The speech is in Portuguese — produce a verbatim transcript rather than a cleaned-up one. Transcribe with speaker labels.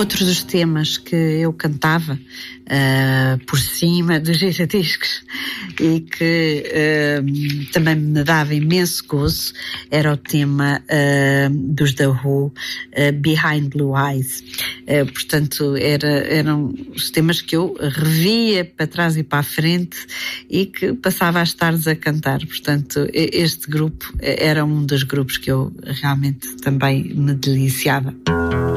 Speaker 1: Outro dos temas que eu cantava uh, por cima dos giradiscos e que uh, também me dava imenso gozo era o tema uh, dos The Who, uh, Behind Blue Eyes. Uh, portanto, era, eram os temas que eu revia para trás e para a frente e que passava as tardes a cantar. Portanto, este grupo era um dos grupos que eu realmente também me deliciava.